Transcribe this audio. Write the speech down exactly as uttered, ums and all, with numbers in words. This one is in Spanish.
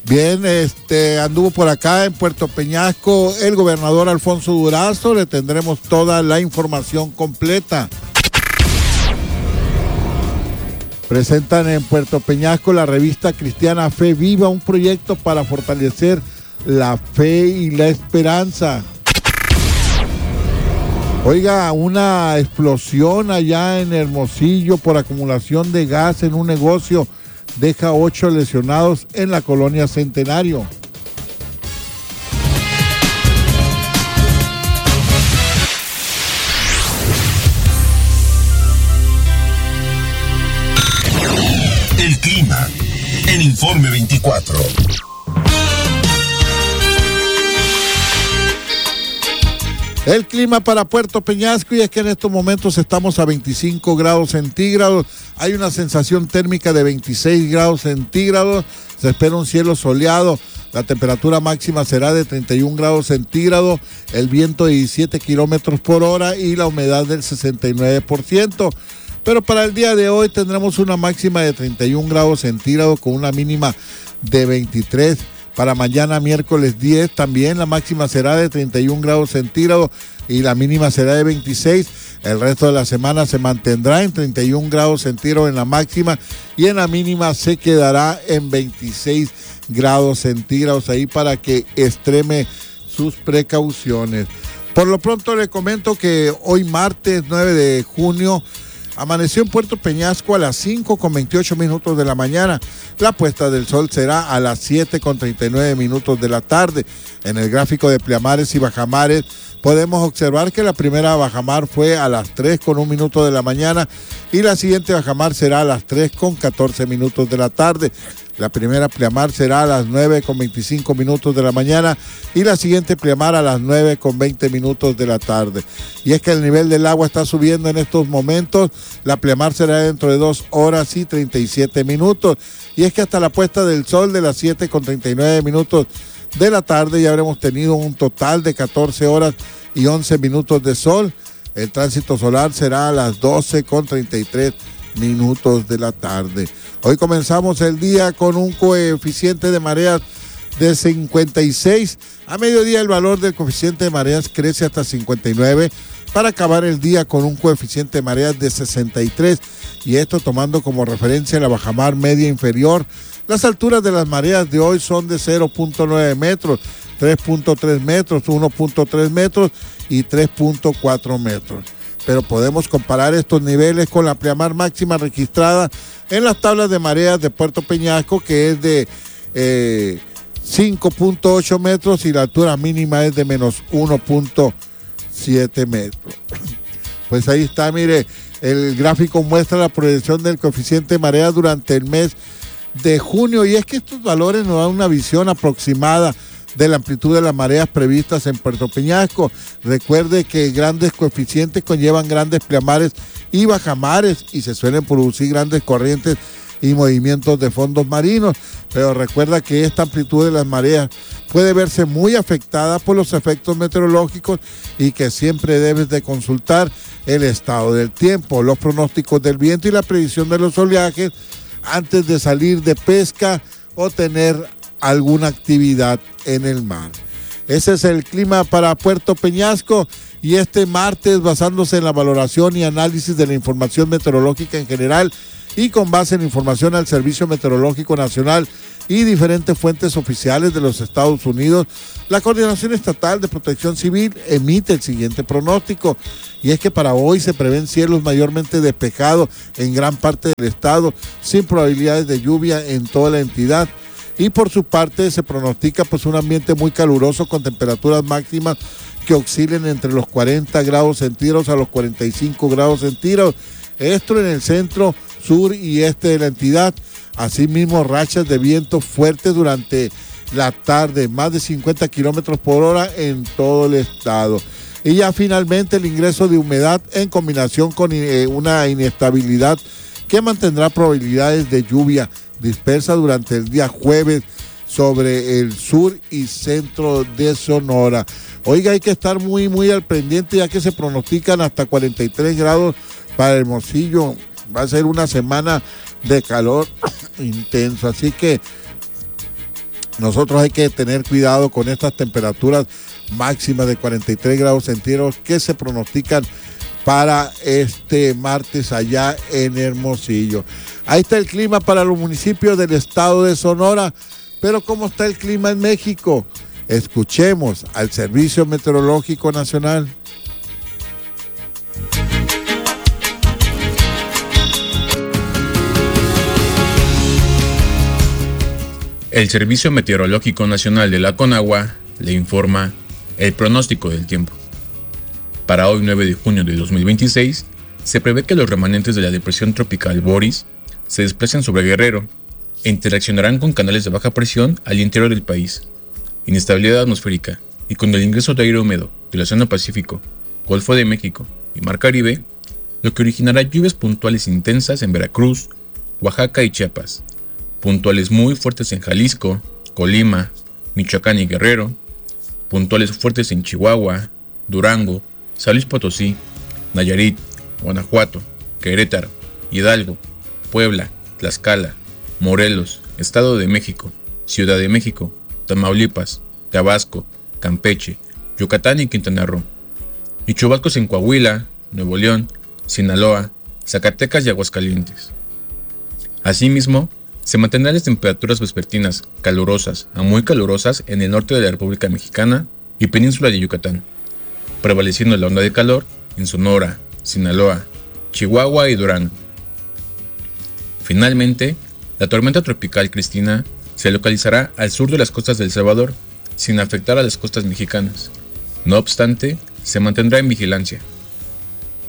Bien, este anduvo por acá en Puerto Peñasco el gobernador Alfonso Durazo. Le tendremos toda la información completa. Presentan en Puerto Peñasco la revista cristiana Fe Viva, un proyecto para fortalecer la fe y la esperanza. Oiga, una explosión allá en Hermosillo por acumulación de gas en un negocio deja ocho lesionados en la colonia Centenario. El clima en Informe veinticuatro. El clima para Puerto Peñasco, y es que en estos momentos estamos a veinticinco grados centígrados, hay una sensación térmica de veintiséis grados centígrados, se espera un cielo soleado, la temperatura máxima será de treinta y un grados centígrados, el viento de diecisiete kilómetros por hora y la humedad del sesenta y nueve por ciento. Pero para el día de hoy tendremos una máxima de treinta y un grados centígrados con una mínima de veintitrés. Para mañana miércoles diez también la máxima será de treinta y un grados centígrados y la mínima será de veintiséis. El resto de la semana se mantendrá en treinta y un grados centígrados en la máxima y en la mínima se quedará en veintiséis grados centígrados ahí para que extreme sus precauciones. Por lo pronto le comento que hoy martes nueve de junio amaneció en Puerto Peñasco a las cinco con veintiocho minutos de la mañana. La puesta del sol será a las siete con treinta y nueve minutos de la tarde. En el gráfico de pleamares y bajamares podemos observar que la primera bajamar fue a las tres con un minuto de la mañana y la siguiente bajamar será a las tres con catorce minutos de la tarde. La primera pleamar será a las nueve con veinticinco minutos de la mañana y la siguiente pleamar a las nueve con veinte minutos de la tarde. Y es que el nivel del agua está subiendo en estos momentos. La pleamar será dentro de dos horas y treinta y siete minutos. Y es que hasta la puesta del sol de las siete con treinta y nueve minutos de la tarde ya habremos tenido un total de catorce horas y once minutos de sol. El tránsito solar será a las doce con treinta y tres minutos de la tarde. Hoy comenzamos el día con un coeficiente de mareas de cincuenta y seis. A mediodía el valor del coeficiente de mareas crece hasta cincuenta y nueve para acabar el día con un coeficiente de mareas de sesenta y tres, y esto tomando como referencia la bajamar media inferior. Las alturas de las mareas de hoy son de cero punto nueve metros, tres punto tres metros, uno punto tres metros y tres punto cuatro metros. Pero podemos comparar estos niveles con la pleamar máxima registrada en las tablas de mareas de Puerto Peñasco, que es de eh, cinco punto ocho metros y la altura mínima es de menos uno punto siete metros. Pues ahí está, mire, el gráfico muestra la proyección del coeficiente de marea durante el mes de junio, y es que estos valores nos dan una visión aproximada de la amplitud de las mareas previstas en Puerto Peñasco. Recuerde que grandes coeficientes conllevan grandes pleamares y bajamares y se suelen producir grandes corrientes y movimientos de fondos marinos, pero recuerda que esta amplitud de las mareas puede verse muy afectada por los efectos meteorológicos y que siempre debes de consultar el estado del tiempo, los pronósticos del viento y la predicción de los oleajes antes de salir de pesca o tener alguna actividad en el mar. Ese es el clima para Puerto Peñasco, y este martes, basándose en la valoración y análisis de la información meteorológica en general y con base en información al Servicio Meteorológico Nacional y diferentes fuentes oficiales de los Estados Unidos, la Coordinación Estatal de Protección Civil emite el siguiente pronóstico, y es que para hoy se prevén cielos mayormente despejados en gran parte del estado, sin probabilidades de lluvia en toda la entidad. Y por su parte se pronostica pues un ambiente muy caluroso con temperaturas máximas que oscilen entre los cuarenta grados centígrados a los cuarenta y cinco grados centígrados. Esto en el centro, sur y este de la entidad. Asimismo, rachas de viento fuertes durante la tarde, más de cincuenta kilómetros por hora en todo el estado. Y ya finalmente el ingreso de humedad en combinación con eh, una inestabilidad que mantendrá probabilidades de lluvia dispersa durante el día jueves sobre el sur y centro de Sonora. Oiga, hay que estar muy, muy al pendiente, ya que se pronostican hasta cuarenta y tres grados para Hermosillo. Va a ser una semana de calor intenso, así que nosotros hay que tener cuidado con estas temperaturas máximas de cuarenta y tres grados centígrados que se pronostican para este martes allá en Hermosillo. Ahí está el clima para los municipios del estado de Sonora, pero ¿cómo está el clima en México? Escuchemos al Servicio Meteorológico Nacional. El Servicio Meteorológico Nacional de la Conagua le informa el pronóstico del tiempo. Para hoy, nueve de junio de dos mil veintiséis, se prevé que los remanentes de la depresión tropical Boris se desplacen sobre Guerrero e interaccionarán con canales de baja presión al interior del país, inestabilidad atmosférica y con el ingreso de aire húmedo de la zona Pacífico, Golfo de México y Mar Caribe, lo que originará lluvias puntuales intensas en Veracruz, Oaxaca y Chiapas, puntuales muy fuertes en Jalisco, Colima, Michoacán y Guerrero, puntuales fuertes en Chihuahua, Durango, San Luis Potosí, Nayarit, Guanajuato, Querétaro, Hidalgo, Puebla, Tlaxcala, Morelos, Estado de México, Ciudad de México, Tamaulipas, Tabasco, Campeche, Yucatán y Quintana Roo, y chubascos en Coahuila, Nuevo León, Sinaloa, Zacatecas y Aguascalientes. Asimismo, se mantendrán las temperaturas vespertinas calurosas a muy calurosas en el norte de la República Mexicana y península de Yucatán, prevaleciendo la onda de calor en Sonora, Sinaloa, Chihuahua y Durango. Finalmente, la tormenta tropical Cristina se localizará al sur de las costas de El Salvador, sin afectar a las costas mexicanas. No obstante, se mantendrá en vigilancia.